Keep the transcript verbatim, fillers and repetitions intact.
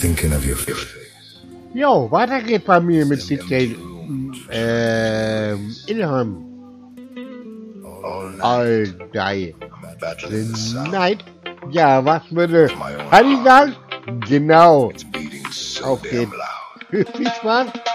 thinking of your face. Jo, weiter geht's bei mir mit D J ähm, Ilham. All day. Night. Ja, was würde Honey sagen? Genau. Auf geht's. Viel Spaß.